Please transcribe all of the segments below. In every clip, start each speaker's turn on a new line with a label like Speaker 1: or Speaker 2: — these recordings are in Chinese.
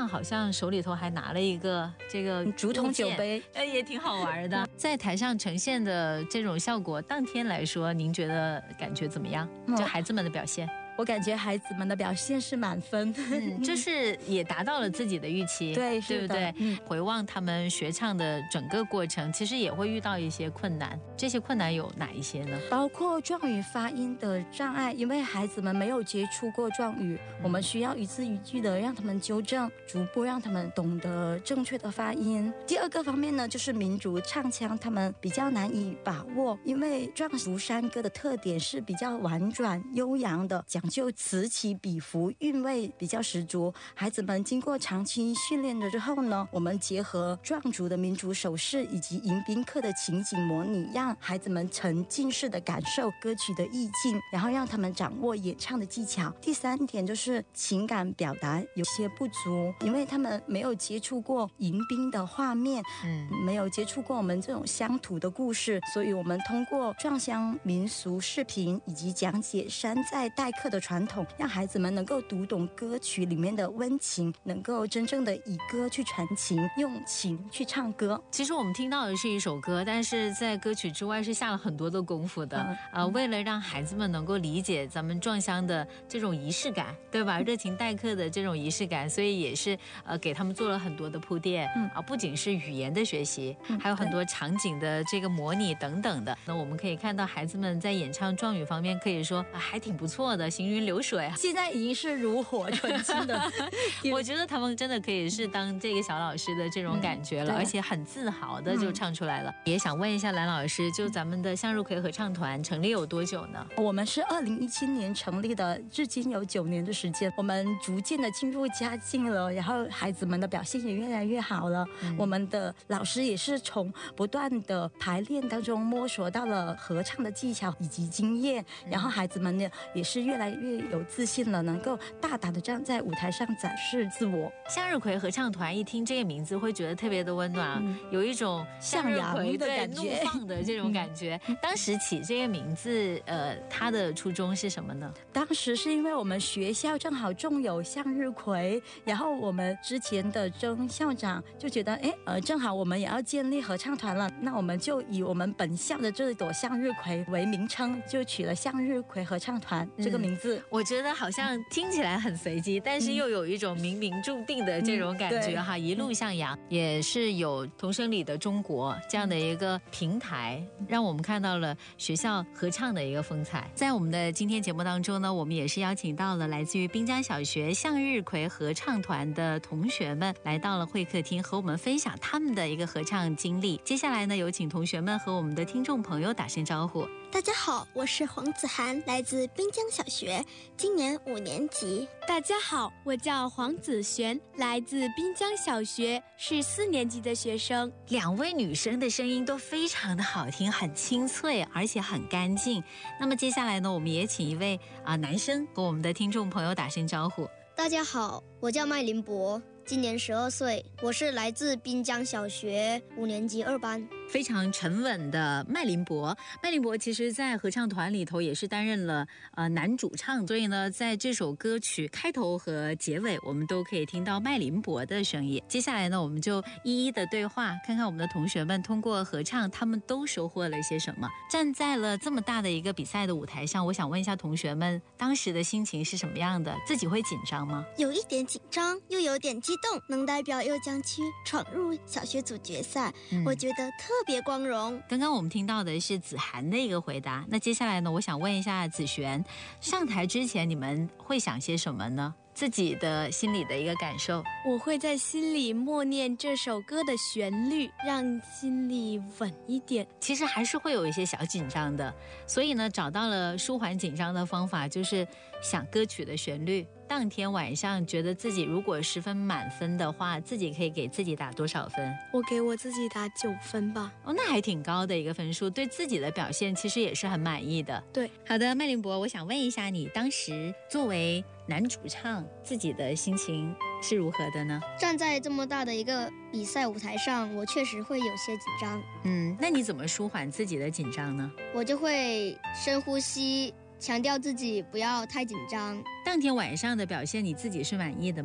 Speaker 1: 好像手里头还拿了一个这个
Speaker 2: 竹筒酒杯，
Speaker 1: 也挺好玩的。在台上呈现的这种效果，当天来说，您觉得感觉怎么样？就孩子们的表现？
Speaker 2: 我感觉孩子们的表现是满分，
Speaker 1: 就是也达到了自己的预期，
Speaker 2: 对
Speaker 1: 不对？回望他们学唱的整个过程，其实也会遇到一些困难。这些困难有哪一些呢？
Speaker 2: 包括状语发音的障碍，因为孩子们没有接触过状语，我们需要一字一句的让他们纠正，逐步让他们懂得正确的发音。第二个方面呢，就是民族唱腔，他们比较难以把握，因为壮福山歌的特点是比较婉转悠扬的，讲就此起彼伏，韵味比较十足。孩子们经过长期训练了之后呢，我们结合壮族的民族手势以及迎宾客的情景模拟，让孩子们沉浸式的感受歌曲的意境，然后让他们掌握演唱的技巧。第三点就是情感表达有些不足，因为他们没有接触过迎宾的画面，没有接触过我们这种乡土的故事，所以我们通过壮乡民俗视频以及讲解山寨代课的传统，让孩子们能够读懂歌曲里面的温情，能够真正的以歌去传情，用情去唱歌。
Speaker 1: 其实我们听到的是一首歌，但是在歌曲之外是下了很多的功夫的，为了让孩子们能够理解咱们壮乡的这种仪式感，对吧？热情待客的这种仪式感，所以也是给他们做了很多的铺垫，不仅是语言的学习，还有很多场景的这个模拟等等的。那我们可以看到孩子们在演唱壮语方面，可以说还挺不错的，行云流水。
Speaker 2: 现在已经是炉火纯青的
Speaker 1: 我觉得他们真的可以是当这个小老师的这种感觉了，而且很自豪的就唱出来了。也想问一下蓝老师，就咱们的向日葵合唱团成立有多久呢？
Speaker 2: 我们是2017年成立的，至今有9年的时间。我们逐渐的进入佳境了，然后孩子们的表现也越来越好了。我们的老师也是从不断的排练当中摸索到了合唱的技巧以及经验，然后孩子们呢也是越来越有自信了，能够大胆的站在舞台上展示自我。
Speaker 1: 向日葵合唱团一听这个名字会觉得特别的温暖，有一种向日葵的感觉，怒放的这种感觉。当时起这个名字，它的初衷是什么呢？
Speaker 2: 当时是因为我们学校正好种有向日葵，然后我们之前的曾校长就觉得，正好我们也要建立合唱团了，那我们就以我们本校的这朵向日葵为名称，就取了向日葵合唱团这个名字。
Speaker 1: 我觉得好像听起来很随机，但是又有一种冥冥注定的这种感觉哈。一路向阳，也是有童声里的中国这样的一个平台，让我们看到了学校合唱的一个风采。在我们的今天节目当中呢，我们也是邀请到了来自于滨江小学向日葵合唱团的同学们来到了会客厅，和我们分享他们的一个合唱经历。接下来呢，有请同学们和我们的听众朋友打声招呼。
Speaker 3: 大家好，我是黄子涵，来自滨江小学，今年5年级。
Speaker 4: 大家好，我叫黄子璇，来自滨江小学，是4年级的学生。
Speaker 1: 2位女生的声音都非常的好听，很清脆，而且很干净。那么接下来呢，我们也请一位男生和我们的听众朋友打声招呼。
Speaker 3: 大家好，我叫麦林博，今年12岁，我是来自滨江小学5年级2班。
Speaker 1: 非常沉稳的麦林博，麦林博其实在合唱团里头也是担任了男主唱，所以呢，在这首歌曲开头和结尾，我们都可以听到麦林博的声音。接下来呢，我们就一一的对话，看看我们的同学们通过合唱，他们都收获了一些什么。站在了这么大的一个比赛的舞台上，我想问一下同学们，当时的心情是什么样的？自己会紧张吗？
Speaker 3: 有一点紧张，又有点激动，能代表右江区闯入小学组决赛，我觉得特别光荣。
Speaker 1: 刚刚我们听到的是子涵的一个回答，那接下来呢，我想问一下子璇，上台之前你们会想些什么呢？自己的心里的一个感受。
Speaker 4: 我会在心里默念这首歌的旋律，让心里稳一点。
Speaker 1: 其实还是会有一些小紧张的，所以呢，找到了舒缓紧张的方法，就是想歌曲的旋律。当天晚上觉得自己如果10分满分的话，自己可以给自己打多少分？
Speaker 4: 我给我自己打9分吧。
Speaker 1: 那还挺高的一个分数，对自己的表现其实也是很满意的。
Speaker 4: 对，
Speaker 1: 好的，麦林博，我想问一下你，当时作为男主唱，自己的心情是如何的呢？
Speaker 3: 站在这么大的一个比赛舞台上，我确实会有些紧张。
Speaker 1: 那你怎么舒缓自己的紧张呢？
Speaker 3: 我就会深呼吸，强调自己不要太紧张。
Speaker 1: 当天晚上的表现你自己是满意的吗？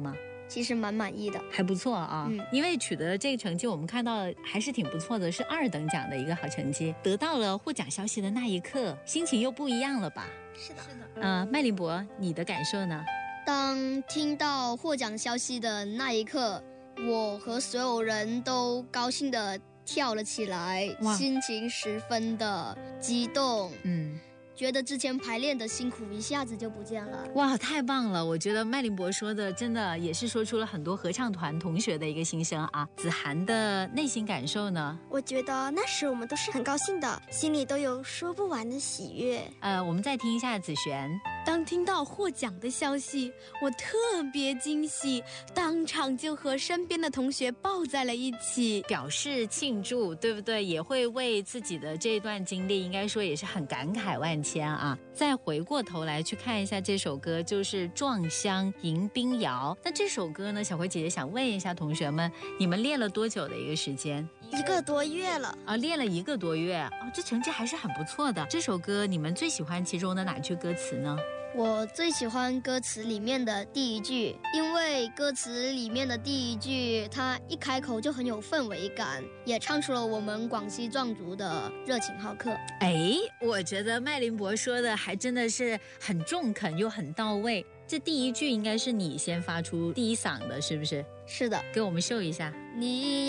Speaker 5: 其实蛮满意的，
Speaker 1: 还不错啊。因为取得这个成绩，我们看到还是挺不错的，是2等奖的一个好成绩。得到了获奖消息的那一刻，心情又不一样了吧？
Speaker 3: 是的。
Speaker 1: 麦林博，你的感受呢？
Speaker 5: 当听到获奖消息的那一刻，我和所有人都高兴地跳了起来，心情十分的激动。觉得之前排练的辛苦一下子就不见了。
Speaker 1: 哇，太棒了！我觉得麦林博说的真的也是说出了很多合唱团同学的一个心声啊。子涵的内心感受呢？
Speaker 3: 我觉得那时我们都是很高兴的，心里都有说不完的喜悦。
Speaker 1: 我们再听一下子璇。
Speaker 4: 当听到获奖的消息，我特别惊喜，当场就和身边的同学抱在了一起，
Speaker 1: 表示庆祝，对不对？也会为自己的这段经历，应该说也是很感慨万千啊。再回过头来去看一下这首歌，就是《撞香迎宾谣》。那这首歌呢，小葵姐姐想问一下同学们，你们练了多久的一个时间
Speaker 3: ？1个多月了
Speaker 1: 啊，练了1个多月哦，这成绩还是很不错的。这首歌你们最喜欢其中的哪句歌词呢？
Speaker 5: 我最喜欢歌词里面的第一句，因为歌词里面的第一句，它一开口就很有氛围感，也唱出了我们广西壮族的热情好客。
Speaker 1: 我觉得麦林博说的还真的是很中肯又很到位。这第一句应该是你先发出第一嗓的，是不是？
Speaker 5: 是的，
Speaker 1: 给我们秀一下。
Speaker 5: 你